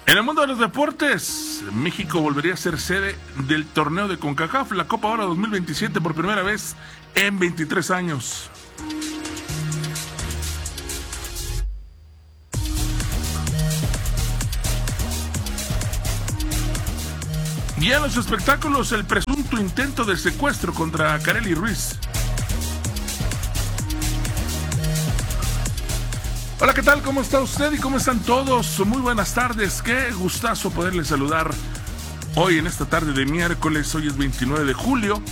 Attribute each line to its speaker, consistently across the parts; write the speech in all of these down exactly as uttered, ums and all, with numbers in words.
Speaker 1: En el mundo de los deportes, México volvería a ser sede del torneo de CONCACAF, la Copa Oro dos mil veintisiete, por primera vez en veintitrés años. Y en los espectáculos, el presunto intento de secuestro contra Karely Ruiz. Hola, ¿qué tal? ¿Cómo está usted y cómo están todos? Muy buenas tardes, qué gustazo poderles saludar hoy en esta tarde de miércoles. Hoy es veintinueve de julio,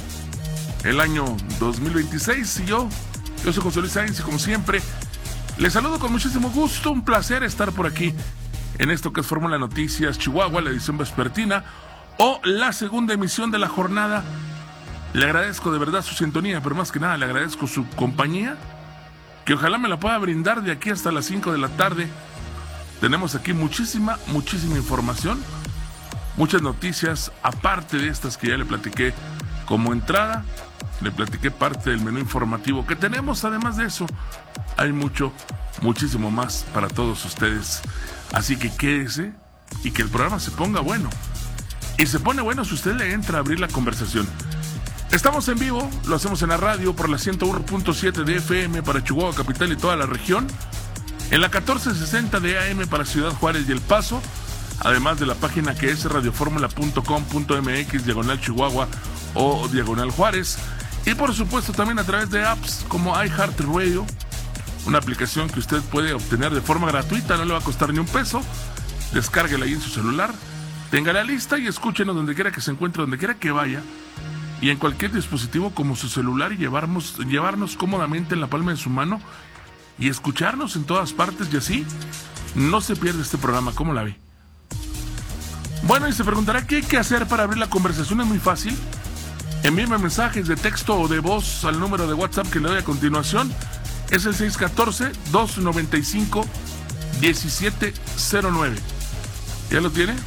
Speaker 1: el año dos mil veintiséis, y yo, yo soy José Luis Sáenz y como siempre, les saludo con muchísimo gusto. Un placer estar por aquí en esto que es Fórmula Noticias Chihuahua, la edición vespertina o la segunda emisión de la jornada. Le agradezco de verdad su sintonía, pero más que nada le agradezco su compañía, que ojalá me la pueda brindar de aquí hasta las cinco de la tarde. Tenemos aquí muchísima, muchísima información, muchas noticias, aparte de estas que ya le platiqué como entrada, le platiqué parte del menú informativo que tenemos. Además de eso, hay mucho, muchísimo más para todos ustedes. Así que quédese y que el programa se ponga bueno. Y se pone bueno si usted le entra a abrir la conversación. Estamos en vivo, lo hacemos en la radio por la ciento uno punto siete de F M para Chihuahua Capital y toda la región, en la catorce sesenta de A M para Ciudad Juárez y El Paso, además de la página que es radioformula punto com punto m x diagonal Chihuahua o diagonal Juárez, y por supuesto también a través de apps como iHeartRadio, una aplicación que usted puede obtener de forma gratuita, no le va a costar ni un peso. Descárguela ahí en su celular, tenga la lista y escúchenos donde quiera que se encuentre, donde quiera que vaya, y en cualquier dispositivo como su celular, y llevarnos, llevarnos cómodamente en la palma de su mano y escucharnos en todas partes, y así no se pierde este programa. ¿Cómo la ve? Bueno, y se preguntará qué hay que hacer para abrir la conversación. Es muy fácil. Envíeme mensajes de texto o de voz al número de WhatsApp que le doy a continuación. Es el seis uno cuatro, dos nueve cinco, uno siete cero nueve. ¿Ya lo tiene?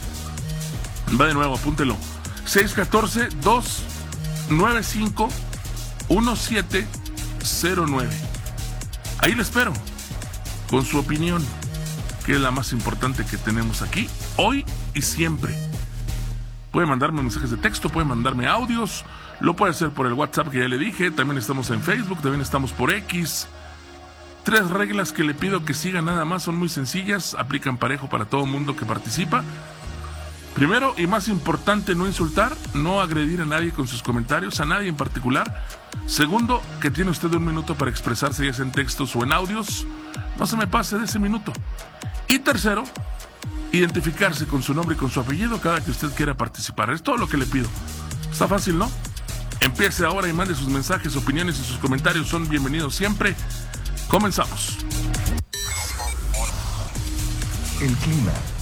Speaker 1: Va de nuevo, apúntelo. seis uno cuatro, dos nueve cinco, uno siete cero nueve. Ahí le espero con su opinión, que es la más importante que tenemos aquí, hoy y siempre. Puede mandarme mensajes de texto, puede mandarme audios, lo puede hacer por el WhatsApp que ya le dije. También estamos en Facebook, también estamos por X. Tres reglas que le pido que siga, nada más, son muy sencillas, aplican parejo para todo mundo que participa. Primero y más importante, no insultar, no agredir a nadie con sus comentarios, a nadie en particular. Segundo, que tiene usted un minuto para expresarse, ya sea en textos o en audios. No se me pase de ese minuto. Y tercero, identificarse con su nombre y con su apellido cada que usted quiera participar. Es todo lo que le pido. Está fácil, ¿no? Empiece ahora y mande sus mensajes, opiniones y sus comentarios. Son bienvenidos siempre. Comenzamos.
Speaker 2: El clima